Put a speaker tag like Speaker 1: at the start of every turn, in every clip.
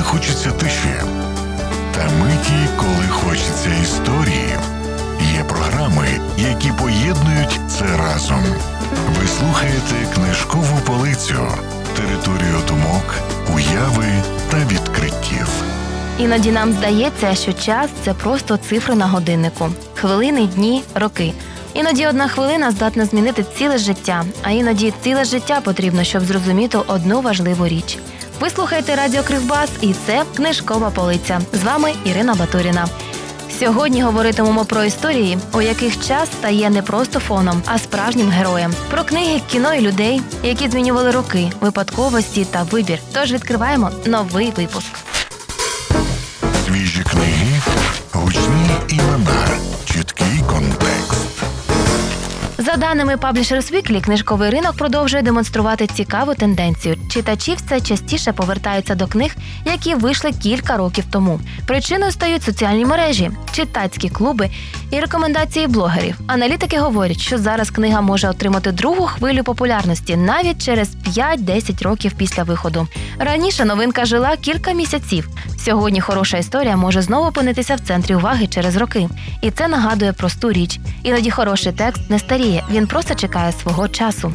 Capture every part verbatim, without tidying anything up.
Speaker 1: хочеться тиші, та миті, коли хочеться історії. Є програми, які поєднують це разом. Ви слухаєте «Книжкову полицю» – територію думок, уяви та відкриттів.
Speaker 2: Іноді нам здається, що час – це просто цифри на годиннику. Хвилини, дні, роки. Іноді одна хвилина здатна змінити ціле життя, а іноді ціле життя потрібно, щоб зрозуміти одну важливу річ. Ви слухаєте Радіо Кривбас, і це «Книжкова полиця». З вами Ірина Батуріна. Сьогодні говоритимемо про історії, у яких час стає не просто фоном, а справжнім героєм. Про книги, кіно і людей, які змінювали роки, випадковості та вибір. Тож відкриваємо новий випуск.
Speaker 1: Свіжі книги, гучні імена, чіткий контекст.
Speaker 2: За даними Publishers Weekly, книжковий ринок продовжує демонструвати цікаву тенденцію. Читачі все частіше повертаються до книг, які вийшли кілька років тому. Причиною стають соціальні мережі, читацькі клуби і рекомендації блогерів. Аналітики говорять, що зараз книга може отримати другу хвилю популярності навіть через п'ять-десять років після виходу. Раніше новинка жила кілька місяців. Сьогодні хороша історія може знову опинитися в центрі уваги через роки. І це нагадує просту річ. Іноді хороший текст не старіє, він просто чекає свого часу.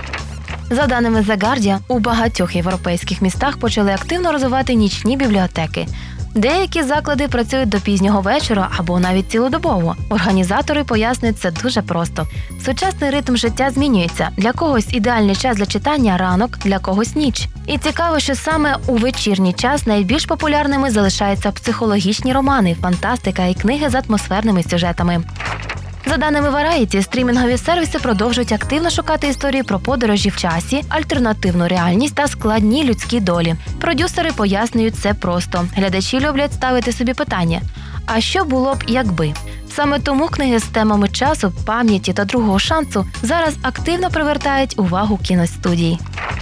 Speaker 2: За даними The Guardian, у багатьох європейських містах почали активно розвивати нічні бібліотеки. Деякі заклади працюють до пізнього вечора або навіть цілодобово. Організатори пояснюють це дуже просто. Сучасний ритм життя змінюється. Для когось ідеальний час для читання – ранок, для когось – ніч. І цікаво, що саме у вечірній час найбільш популярними залишаються психологічні романи, фантастика і книги з атмосферними сюжетами. За даними Variety, стрімінгові сервіси продовжують активно шукати історії про подорожі в часі, альтернативну реальність та складні людські долі. Продюсери пояснюють це просто. Глядачі люблять ставити собі питання – а що було б, якби? Саме тому книги з темами часу, пам'яті та другого шансу зараз активно привертають увагу кіностудій.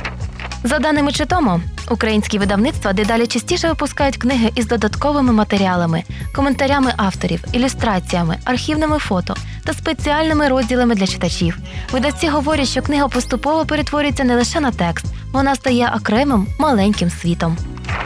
Speaker 2: За даними Читомо, українські видавництва дедалі частіше випускають книги із додатковими матеріалами, коментарями авторів, ілюстраціями, архівними фото та спеціальними розділами для читачів. Видавці говорять, що книга поступово перетворюється не лише на текст, вона стає окремим маленьким світом.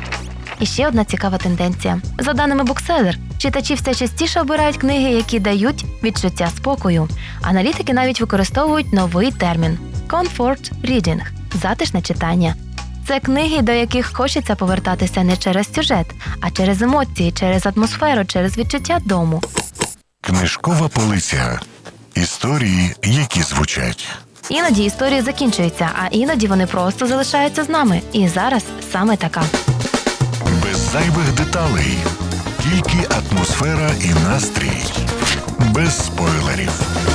Speaker 2: І ще одна цікава тенденція. За даними Bookseller, читачі все частіше обирають книги, які дають відчуття спокою. Аналітики навіть використовують новий термін – «comfort reading» – затишне читання. Це книги, до яких хочеться повертатися не через сюжет, а через емоції, через атмосферу, через відчуття дому.
Speaker 1: Книжкова полиця. Історії, які звучать.
Speaker 2: Іноді історії закінчуються, а іноді вони просто залишаються з нами. І зараз саме така.
Speaker 1: Без зайвих деталей. Тільки атмосфера і настрій. Без спойлерів.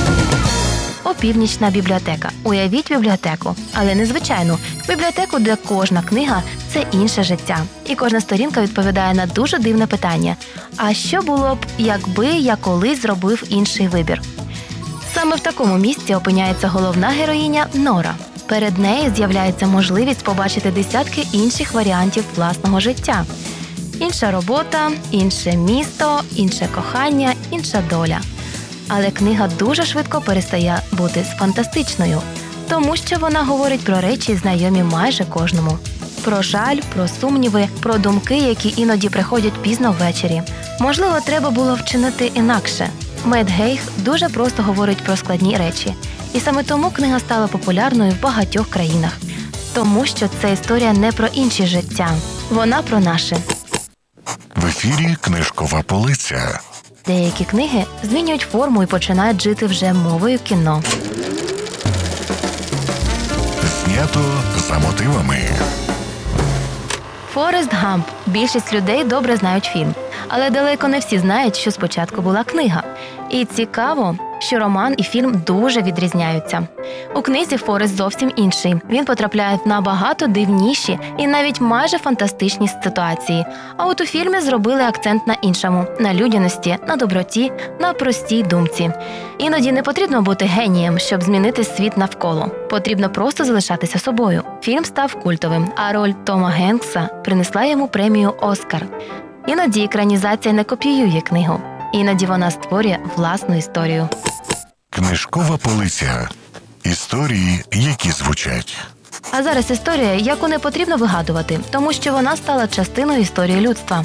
Speaker 2: Опівнічна бібліотека. Уявіть бібліотеку, але не звичайну. Бібліотеку, де кожна книга – це інше життя. І кожна сторінка відповідає на дуже дивне питання. А що було б, якби я колись зробив інший вибір? Саме в такому місці опиняється головна героїня Нора. Перед нею з'являється можливість побачити десятки інших варіантів власного життя. Інша робота, інше місто, інше кохання, інша доля. Але книга дуже швидко перестає бути фантастичною, тому що вона говорить про речі, знайомі майже кожному. Про жаль, про сумніви, про думки, які іноді приходять пізно ввечері. Можливо, треба було вчинити інакше. Мет Гейх дуже просто говорить про складні речі. І саме тому книга стала популярною в багатьох країнах. Тому що це історія не про інші життя. Вона про наше.
Speaker 1: В ефірі «Книжкова полиця».
Speaker 2: Деякі книги змінюють форму і починають жити вже мовою кіно.
Speaker 1: Знято за мотивами.
Speaker 2: Форест Гамп. Більшість людей добре знають фільм. Але далеко не всі знають, що спочатку була книга. І цікаво, що роман і фільм дуже відрізняються. У книзі Форест зовсім інший. Він потрапляє в набагато дивніші і навіть майже фантастичні ситуації. А от у фільмі зробили акцент на іншому – на людяності, на доброті, на простій думці. Іноді не потрібно бути генієм, щоб змінити світ навколо. Потрібно просто залишатися собою. Фільм став культовим, а роль Тома Генкса принесла йому премію «Оскар». Іноді екранізація не копіює книгу. Іноді вона створює власну історію.
Speaker 1: Книжкова полиця. Історії, які звучать.
Speaker 2: А зараз історія, яку не потрібно вигадувати, тому що вона стала частиною історії людства.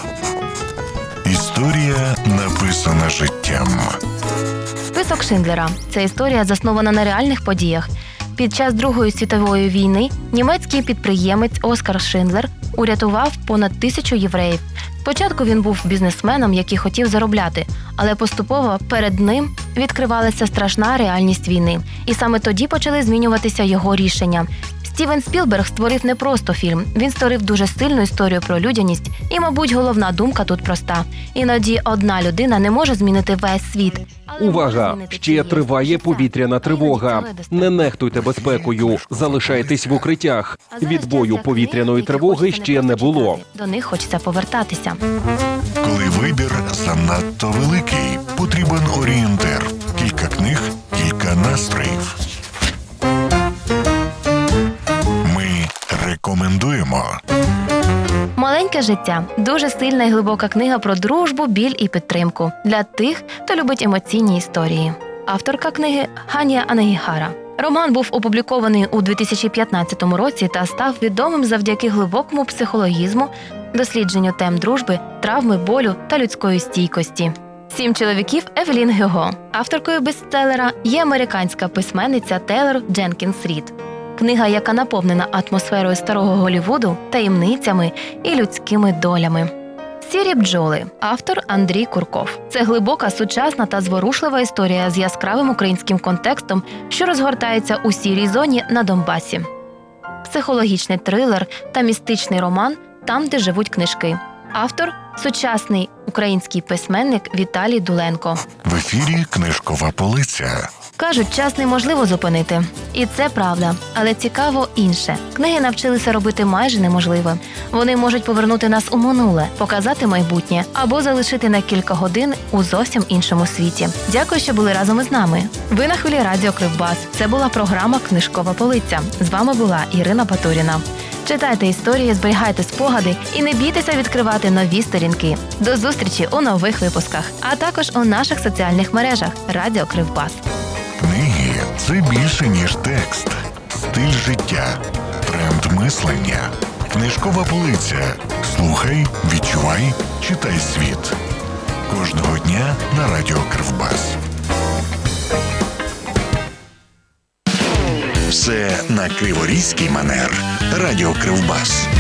Speaker 1: Історія написана життям.
Speaker 2: Список Шиндлера – це історія, заснована на реальних подіях. Під час Другої світової війни німецький підприємець Оскар Шиндлер урятував понад тисячу євреїв. Спочатку він був бізнесменом, який хотів заробляти, але поступово перед ним відкривалася страшна реальність війни. І саме тоді почали змінюватися його рішення. Стівен Спілберг створив не просто фільм, він створив дуже сильну історію про людяність. І, мабуть, головна думка тут проста. Іноді одна людина не може змінити весь світ. але може
Speaker 3: Увага!
Speaker 2: змінити
Speaker 3: Ще
Speaker 2: чиєсь
Speaker 3: триває
Speaker 2: життя.
Speaker 3: повітряна
Speaker 2: А іноді
Speaker 3: тривога.
Speaker 2: цього достатньо.
Speaker 3: Не нехтуйте безпекою, залишайтесь в укриттях.
Speaker 2: А зараз
Speaker 3: Відбою
Speaker 2: час для
Speaker 3: повітряної
Speaker 2: книг, які
Speaker 3: тривоги
Speaker 2: хочеться
Speaker 3: ще не
Speaker 2: просто
Speaker 3: було.
Speaker 2: читати. До них хочеться повертатися.
Speaker 1: Коли вибір занадто великий, потрібен орієнтир. Кілька книг, кілька настроїв. Ми рекомендуємо.
Speaker 2: «Маленьке життя» – дуже сильна і глибока книга про дружбу, біль і підтримку для тих, хто любить емоційні історії. Авторка книги – Ханія Анагіхара. Роман був опублікований у дві тисячі п'ятнадцятому році та став відомим завдяки глибокому психологізму, дослідженню тем дружби, травми, болю та людської стійкості. «Сім чоловіків» Евелін Гюго. Авторкою бестселера є американська письменниця Тейлор Дженкінс Рід. Книга, яка наповнена атмосферою старого Голлівуду, таємницями і людськими долями. «Сірі бджоли» автор Андрій Курков. Це глибока, сучасна та зворушлива історія з яскравим українським контекстом, що розгортається у сірій зоні на Донбасі. Психологічний трилер та містичний роман «Там, де живуть книжки». Автор – сучасний український письменник Віталій Дуленко.
Speaker 1: В ефірі «Книжкова полиця».
Speaker 2: Кажуть, час неможливо зупинити. І це правда. Але цікаво інше. Книги навчилися робити майже неможливе. Вони можуть повернути нас у минуле, показати майбутнє або залишити на кілька годин у зовсім іншому світі. Дякую, що були разом із нами. Ви на хвилі Радіо Кривбас. Це була програма «Книжкова полиця». З вами була Ірина Батуріна. Читайте історії, зберігайте спогади і не бійтеся відкривати нові сторінки. До зустрічі у нових випусках, а також у наших соціальних мережах Радіо Кривбас.
Speaker 1: Книги – це більше, ніж текст. Стиль життя. Тренд мислення. Книжкова полиця. Слухай, відчувай, читай світ. Кожного дня на Радіо Кривбас. Все на криворізький манер. Радіо Кривбас.